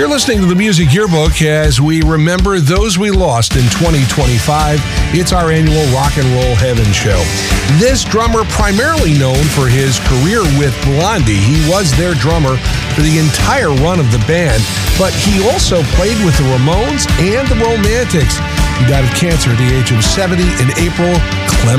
You're listening to the Music Yearbook as we remember those we lost in 2025. It's our annual Rock and Roll Heaven show. This drummer, primarily known for his career with Blondie, he was their drummer for the entire run of the band, but he also played with the Ramones and the Romantics. He died of cancer at the age of 70 in April. Clem